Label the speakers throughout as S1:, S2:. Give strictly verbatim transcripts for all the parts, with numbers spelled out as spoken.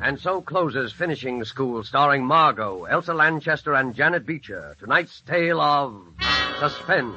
S1: And so closes Finishing School, starring Margot, Elsa Lanchester, and Janet Beecher. Tonight's tale of suspense.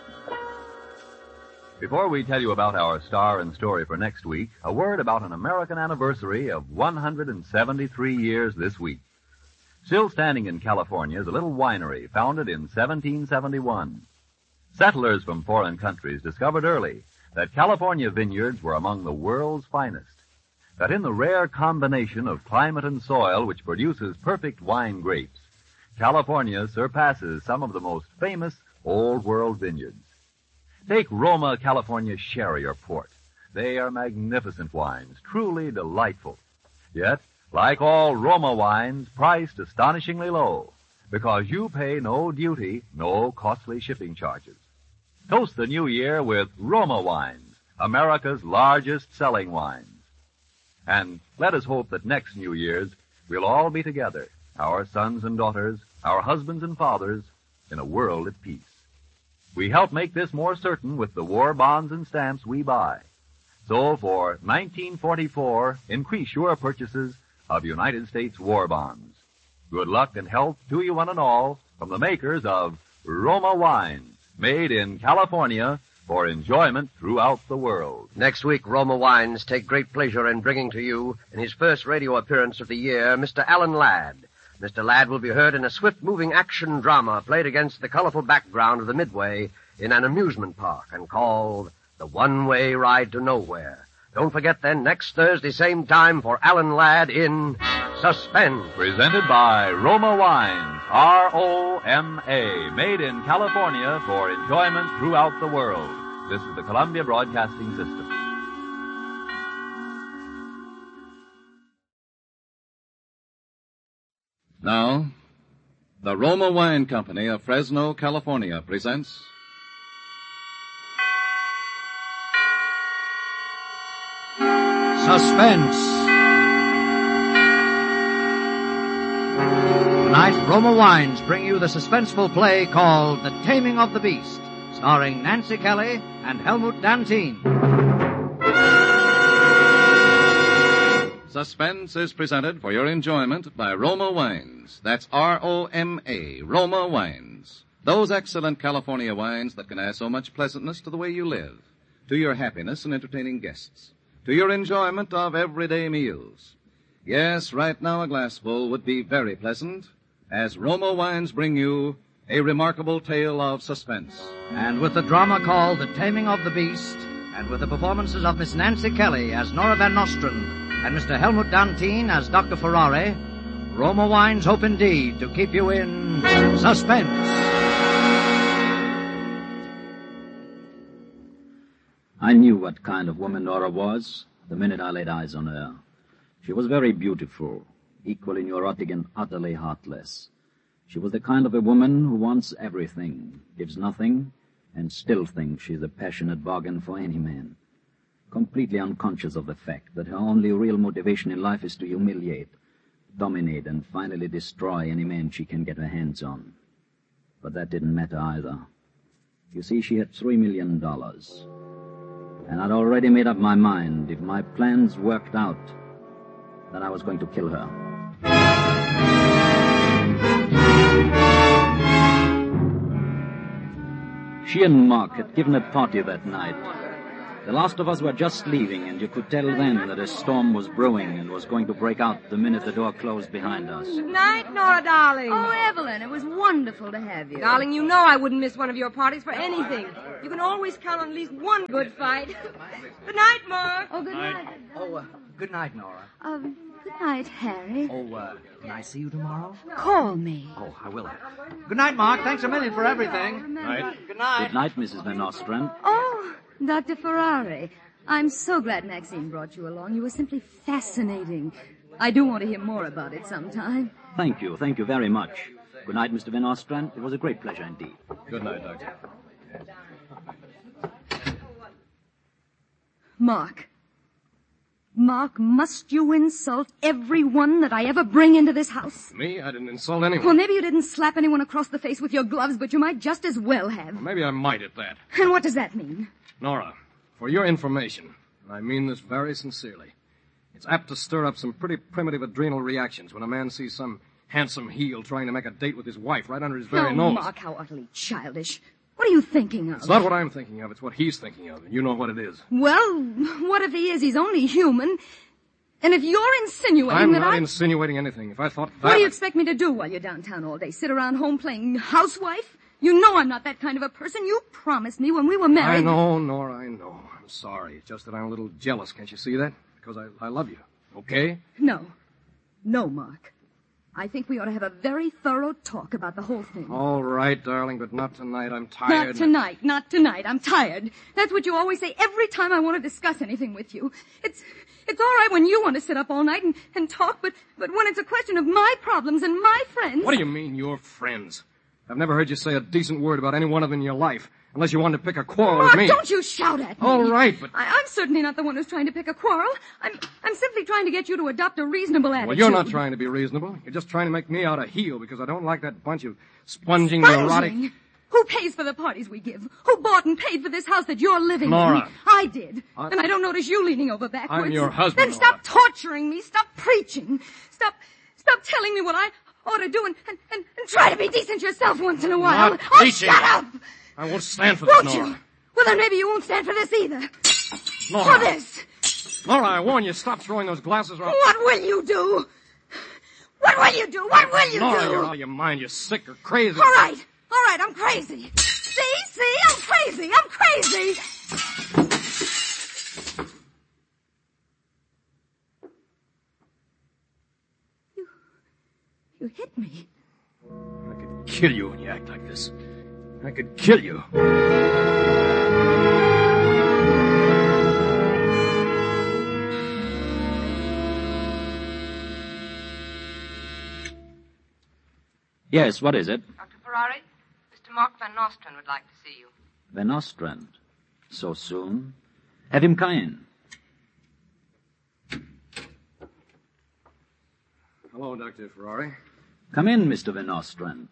S2: Before we tell you about our star and story for next week, a word about an American anniversary of one hundred seventy-three years this week. Still standing in California is a little winery founded in seventeen seventy-one. Settlers from foreign countries discovered early that California vineyards were among the world's finest, that in the rare combination of climate and soil which produces perfect wine grapes, California surpasses some of the most famous Old World vineyards. Take Roma California Sherry or Port. They are magnificent wines, truly delightful. Yet, like all Roma wines, priced astonishingly low, because you pay no duty, no costly shipping charges. Toast the new year with Roma wines, America's largest selling wines. And let us hope that next New Year's we'll all be together, our sons and daughters, our husbands and fathers, in a world at peace. We help make this more certain with the war bonds and stamps we buy. So for nineteen forty-four, increase your purchases of United States war bonds. Good luck and health to you one and all from the makers of Roma wines, made in California for enjoyment throughout the world.
S1: Next week, Roma Wines take great pleasure in bringing to you, in his first radio appearance of the year, Mister Alan Ladd. Mister Ladd will be heard in a swift-moving action drama played against the colorful background of the Midway in an amusement park and called The One-Way Ride to Nowhere. Don't forget then, next Thursday, same time, for Alan Ladd in Suspense.
S2: Presented by Roma Wines, R O M A, made in California for enjoyment throughout the world. This is the Columbia Broadcasting System.
S3: Now, the Roma Wine Company of Fresno, California presents
S4: Suspense. Tonight, Roma Wines bring you the suspenseful play called The Taming of the Beast, starring Nancy Kelly and Helmut Dantine.
S3: Suspense is presented for your enjoyment by Roma Wines. That's R O M A, Roma Wines. Those excellent California wines that can add so much pleasantness to the way you live, to your happiness in entertaining guests, to your enjoyment of everyday meals. Yes, right now a glassful would be very pleasant, as Roma Wines bring you a remarkable tale of suspense.
S4: And with the drama called The Taming of the Beast, and with the performances of Miss Nancy Kelly as Nora Van Nostrand, and Mister Helmut Dantine as Doctor Ferrari, Roma Wines hope indeed to keep you in suspense.
S5: I knew what kind of woman Nora was the minute I laid eyes on her. She was very beautiful, equally neurotic and utterly heartless. She was the kind of a woman who wants everything, gives nothing, and still thinks she's a passionate bargain for any man. Completely unconscious of the fact that her only real motivation in life is to humiliate, dominate, and finally destroy any man she can get her hands on. But that didn't matter either. You see, she had three million dollars. And I'd already made up my mind, if my plans worked out, that I was going to kill her. She and Mark had given a party that night. The last of us were just leaving, and you could tell then that a storm was brewing and was going to break out the minute the door closed behind us.
S6: Good night, Nora, darling.
S7: Oh, Evelyn, it was wonderful to have you.
S6: Darling, you know I wouldn't miss one of your parties for anything. You can always count on at least one good fight. Good night, Mark.
S7: Oh, good night.
S4: Oh, uh, good night, Nora.
S7: Um, good night, Harry.
S4: Oh, uh, can I see you tomorrow?
S7: Call me.
S4: Oh, I will. Good night, Mark. Thanks a million for everything.
S7: Night.
S4: Good night.
S5: Good night, Missus Van Nostrand.
S7: Oh, Doctor Ferrari. I'm so glad Maxine brought you along. You were simply fascinating. I do want to hear more about it sometime.
S5: Thank you. Thank you very much. Good night, Mister Van Nostrand. It was a great pleasure indeed.
S3: Good night, Doctor.
S7: Mark. Mark, must you insult everyone that I ever bring into this house?
S8: Me? I didn't insult anyone.
S7: Well, maybe you didn't slap anyone across the face with your gloves, but you might just as well have.
S8: Well, maybe I might at that.
S7: And what does that mean?
S8: Nora, for your information, and I mean this very sincerely, It's apt to stir up some pretty primitive adrenal reactions when a man sees some handsome heel trying to make a date with his wife right under his very
S7: oh,
S8: nose.
S7: Mark, how utterly childish. What are you thinking of?
S8: It's not what I'm thinking of. It's what he's thinking of, and you know what it is.
S7: Well, what if he is? He's only human. And if you're insinuating
S8: I'm
S7: that
S8: not
S7: I...
S8: insinuating anything. If I thought that...
S7: What do you expect me to do while you're downtown all day? Sit around home playing housewife? You know I'm not that kind of a person. You promised me when we were married...
S8: I know, Nora, I know. I'm sorry. It's just that I'm a little jealous. Can't you see that? Because I, I love you. Okay?
S7: No. No, Mark. I think we ought to have a very thorough talk about the whole thing.
S8: All right, darling, but not tonight. I'm tired.
S7: Not tonight. Not tonight. I'm tired. That's what you always say every time I want to discuss anything with you. It's it's all right when you want to sit up all night and, and talk, but, but when it's a question of my problems and my friends...
S8: What do you mean, your friends? I've never heard you say a decent word about any one of them in your life, unless you wanted to pick a quarrel
S7: Mark,
S8: with me.
S7: Don't you shout at me.
S8: All right, but...
S7: I, I'm certainly not the one who's trying to pick a quarrel. I'm I'm simply trying to get you to adopt a reasonable attitude.
S8: Well, you're not trying to be reasonable. You're just trying to make me out a heel because I don't like that bunch of sponging,
S7: Sponging?
S8: neurotic...
S7: Who pays for the parties we give? Who bought and paid for this house that you're living
S8: Nora.
S7: in? I did.
S8: I...
S7: And I don't notice you leaning over backwards.
S8: I'm your husband,
S7: Then stop
S8: Nora.
S7: torturing me. Stop preaching. Stop stop telling me what I ought to do and, and, and, and try to be decent yourself once in a while.
S8: Not
S7: oh,
S8: preaching.
S7: shut up!
S8: I won't stand for this,
S7: Won't
S8: Nora.
S7: you? Well, then maybe you won't stand for this either.
S8: Nora.
S7: For this.
S8: Nora, I warn you, stop throwing those glasses around.
S7: What will you do? What will you do? What will you
S8: Nora,
S7: do?
S8: you're out of your mind. You're sick or crazy.
S7: All right. All right, I'm crazy. See? See? I'm crazy. I'm crazy. You... You hit me.
S8: I could kill you when you act like this. I could kill you.
S5: Yes, what is it?
S6: Doctor Ferrari, Mister Mark Van Nostrand would like to see you.
S5: Van Nostrand. So soon? Have him come in.
S8: Hello, Doctor Ferrari.
S5: Come in, Mister Van Nostrand.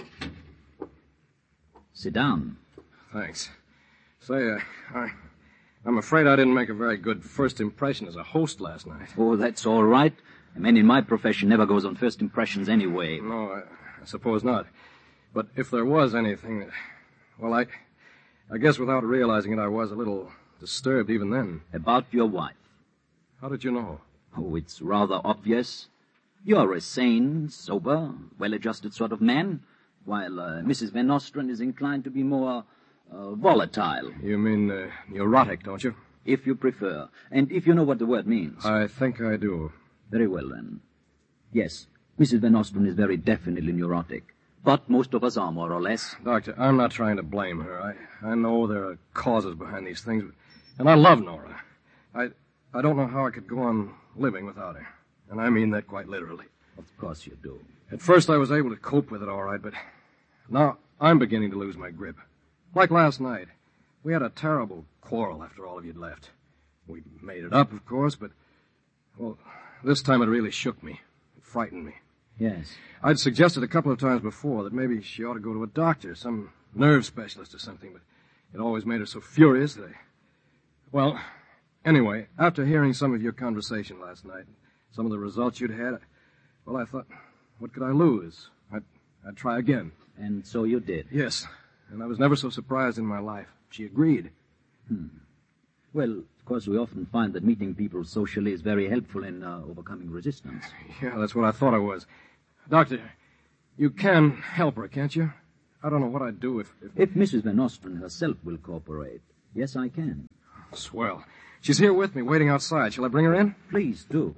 S5: Sit down.
S8: Thanks. Say, uh, I, I'm afraid I didn't make a very good first impression as a host last night.
S5: Oh, that's all right. A man in my profession never goes on first impressions anyway.
S8: No, I, I suppose not. But if there was anything that... Well, I... I guess without realizing it, I was a little disturbed even then.
S5: About your wife.
S8: How did you know?
S5: Oh, it's rather obvious. You're a sane, sober, well-adjusted sort of man, while uh, Missus Van Nostrand is inclined to be more uh, volatile.
S8: You mean uh, neurotic, don't you?
S5: If you prefer, and if you know what the word means.
S8: I think I do.
S5: Very well, then. Yes, Missus Van Nostrand is very definitely neurotic. But most of us are, more or less.
S8: Doctor, I'm not trying to blame her. I, I know there are causes behind these things, and I love Nora. I, I don't know how I could go on living without her. And I mean that quite literally.
S5: Of course you do.
S8: At first I was able to cope with it all right, but now I'm beginning to lose my grip. Like last night. We had a terrible quarrel after all of you'd left. We made it up, of course, but, well, this time it really shook me. It frightened me.
S5: Yes.
S8: I'd suggested a couple of times before that maybe she ought to go to a doctor, some nerve specialist or something, but it always made her so furious that I... Well, anyway, after hearing some of your conversation last night, some of the results you'd had, well, I thought, what could I lose? I'd, I'd try again.
S5: And so you did?
S8: Yes, and I was never so surprised in my life. She agreed.
S5: Hmm. Well, of course, we often find that meeting people socially is very helpful in uh, overcoming resistance.
S8: Yeah, that's what I thought I was. Doctor, you can help her, can't you? I don't know what I'd do if... If,
S5: if Missus Van Nostrand herself will cooperate, yes, I can.
S8: Swell. She's here with me, waiting outside. Shall I bring her in?
S5: Please do.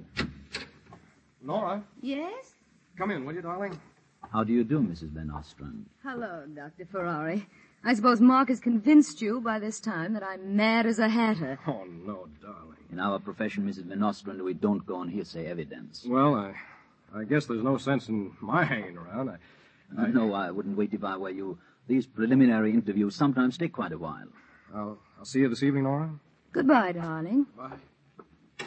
S8: Nora?
S7: Yes?
S8: Come in, will you, darling?
S5: How do you do, Missus Van Nostrand?
S7: Hello, Doctor Ferrari. I suppose Mark has convinced you by this time that I'm mad as a hatter.
S8: Oh, no, darling.
S5: In our profession, Missus Van Nostrand, we don't go on hearsay evidence.
S8: Well, I... I guess there's no sense in my hanging around. I, I...
S5: No, I wouldn't wait if I were you. These preliminary interviews sometimes take quite a while.
S8: I'll, I'll see you this evening, Nora.
S7: Goodbye, darling.
S8: Bye.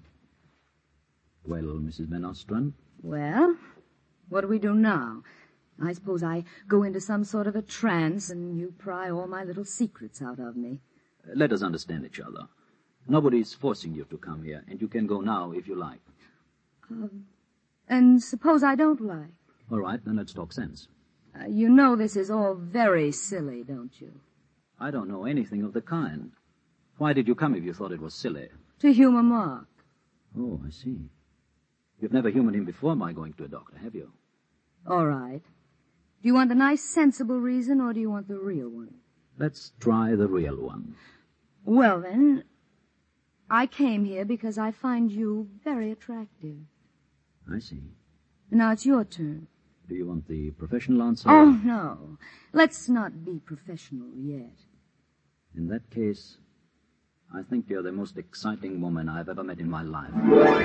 S5: Well, Missus Van Nostrand?
S7: Well, what do we do now? I suppose I go into some sort of a trance and you pry all my little secrets out of me.
S5: Uh, let us understand each other. Nobody's forcing you to come here, and you can go now if you like.
S7: Um, and suppose I don't like?
S5: All right, then let's talk sense.
S7: Uh, you know this is all very silly, don't you?
S5: I don't know anything of the kind. Why did you come if you thought it was silly?
S7: To humor Mark.
S5: Oh, I see. You've never humored him before by going to a doctor, have you?
S7: All right. Do you want the nice, sensible reason, or do you want the real one?
S5: Let's try the real one.
S7: Well, then, I came here because I find you very attractive.
S5: I see.
S7: Now it's your turn.
S5: Do you want the professional answer?
S7: Oh, no. Let's not be professional yet.
S5: In that case, I think you're the most exciting woman I've ever met in my life.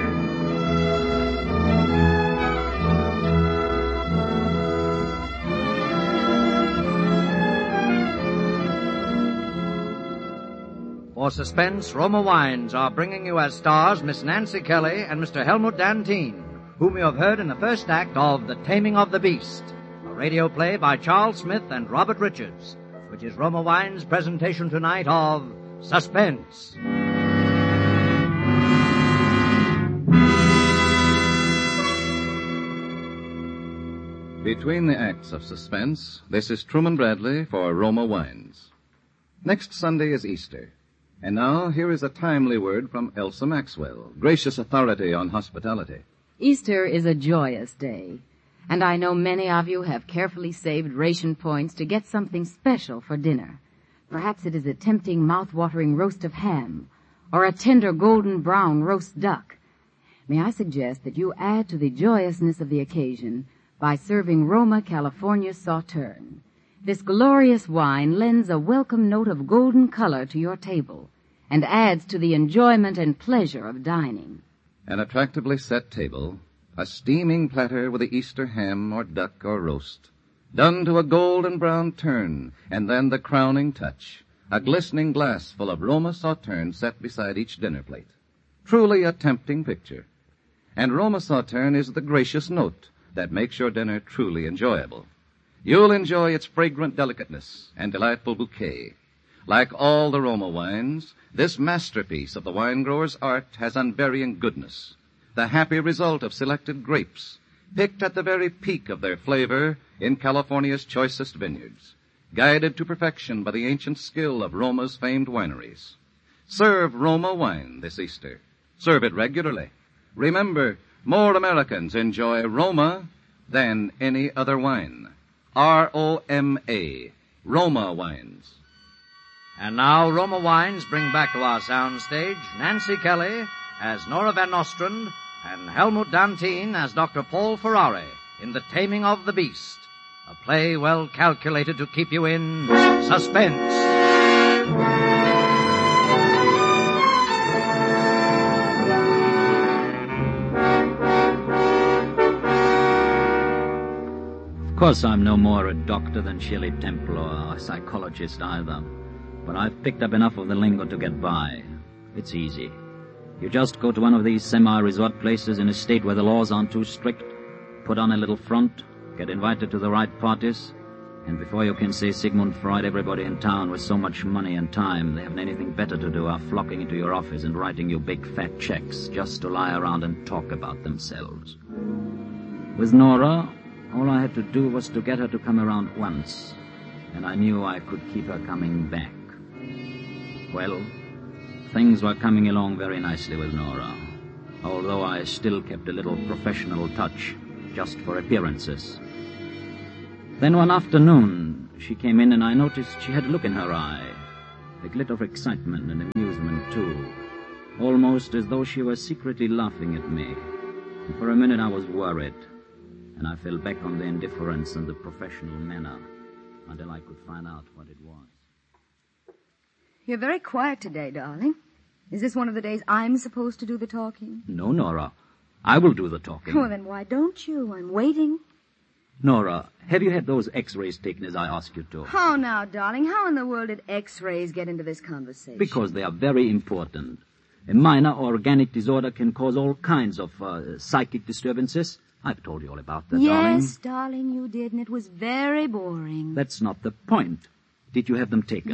S4: For Suspense, Roma Wines are bringing you as stars Miss Nancy Kelly and Mister Helmut Dantine, whom you have heard in the first act of The Taming of the Beast, a radio play by Charles Smith and Robert Richards, which is Roma Wines' presentation tonight of Suspense.
S3: Between the acts of Suspense, this is Truman Bradley for Roma Wines. Next Sunday is Easter. And now, here is a timely word from Elsa Maxwell, gracious authority on hospitality.
S9: Easter is a joyous day, and I know many of you have carefully saved ration points to get something special for dinner. Perhaps it is a tempting, mouth-watering roast of ham, or a tender golden brown roast duck. May I suggest that you add to the joyousness of the occasion by serving Roma California Sauterne. This glorious wine lends a welcome note of golden color to your table and adds to the enjoyment and pleasure of dining.
S3: An attractively set table, a steaming platter with the Easter ham or duck or roast, done to a golden brown turn, and then the crowning touch, a glistening glass full of Roma Sauterne set beside each dinner plate. Truly a tempting picture. And Roma Sauterne is the gracious note that makes your dinner truly enjoyable. You'll enjoy its fragrant delicateness and delightful bouquet. Like all the Roma wines, this masterpiece of the wine grower's art has unvarying goodness, the happy result of selected grapes, picked at the very peak of their flavor in California's choicest vineyards, guided to perfection by the ancient skill of Roma's famed wineries. Serve Roma wine this Easter. Serve it regularly. Remember, more Americans enjoy Roma than any other wine. R O M A, Roma Wines.
S4: And now Roma Wines bring back to our soundstage Nancy Kelly as Nora Van Nostrand and Helmut Dantine as Doctor Paul Ferrari in The Taming of the Beast, a play well calculated to keep you in suspense.
S5: Of course, I'm no more a doctor than Shirley Temple or a psychologist either, but I've picked up enough of the lingo to get by. It's easy. You just go to one of these semi-resort places in a state where the laws aren't too strict, put on a little front, get invited to the right parties, and before you can say Sigmund Freud, everybody in town with so much money and time they haven't anything better to do are flocking into your office and writing you big fat checks just to lie around and talk about themselves. With Nora, all I had to do was to get her to come around once, and I knew I could keep her coming back. Well, things were coming along very nicely with Nora, although I still kept a little professional touch, just for appearances. Then one afternoon, she came in and I noticed she had a look in her eye, a glitter of excitement and amusement, too, almost as though she were secretly laughing at me. And for a minute I was worried, and I fell back on the indifference and the professional manner until I could find out what it was.
S7: You're very quiet today, darling. Is this one of the days I'm supposed to do the talking?
S5: No, Nora. I will do the talking.
S7: Well, then why don't you? I'm waiting.
S5: Nora, have you had those x-rays taken as I asked you to?
S7: Oh, now, darling, how in the world did x-rays get into this conversation?
S5: Because they are very important. A minor organic disorder can cause all kinds of uh, psychic disturbances. I've told you all about that,
S7: yes,
S5: darling.
S7: Yes, darling, you did, and it was very boring.
S5: That's not the point. Did you have them taken?
S7: Yes.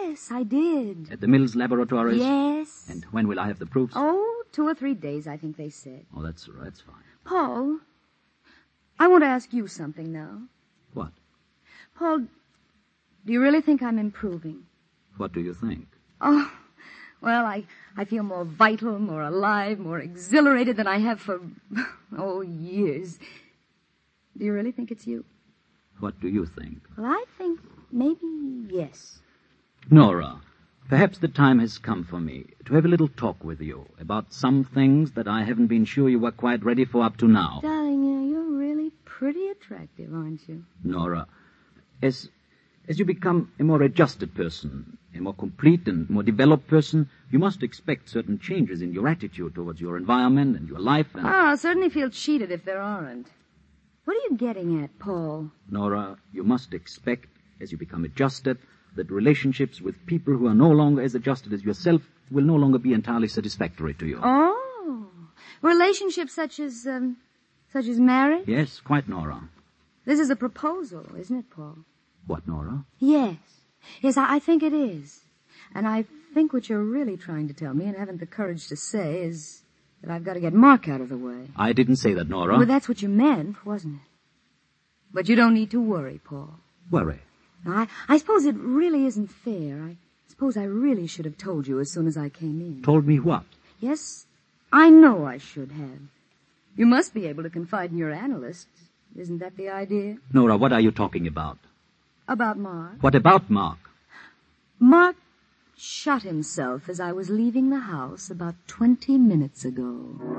S7: Yes, I did.
S5: At the Mills Laboratories?
S7: Yes.
S5: And when will I have the proofs?
S7: Oh, two or three days, I think they said.
S5: Oh, that's that's fine.
S7: Paul, I want to ask you something now.
S5: What?
S7: Paul, do you really think I'm improving?
S5: What do you think?
S7: Oh, well, I, I feel more vital, more alive, more exhilarated than I have for, oh, years. Do you really think it's you?
S5: What do you think?
S7: Well, I think maybe yes.
S5: Nora, perhaps the time has come for me to have a little talk with you about some things that I haven't been sure you were quite ready for up to now.
S7: Darling, you know, you're really pretty attractive, aren't you?
S5: Nora, as, as you become a more adjusted person, a more complete and more developed person, you must expect certain changes in your attitude towards your environment and your life and...
S7: Oh, I'll certainly feel cheated if there aren't. What are you getting at, Paul?
S5: Nora, you must expect, as you become adjusted, that relationships with people who are no longer as adjusted as yourself will no longer be entirely satisfactory to you.
S7: Oh, relationships such as, um, such as marriage?
S5: Yes, quite, Nora.
S7: This is a proposal, isn't it, Paul?
S5: What, Nora?
S7: Yes. Yes, I, I think it is. And I think what you're really trying to tell me and haven't the courage to say is that I've got to get Mark out of the way.
S5: I didn't say that, Nora.
S7: Well, that's what you meant, wasn't it? But you don't need to worry, Paul.
S5: Worry?
S7: I, I suppose it really isn't fair. I suppose I really should have told you as soon as I came in.
S5: Told me what?
S7: Yes, I know I should have. You must be able to confide in your analyst. Isn't that the idea?
S5: Nora, what are you talking about?
S7: About Mark.
S5: What about Mark?
S7: Mark shot himself as I was leaving the house about twenty minutes ago.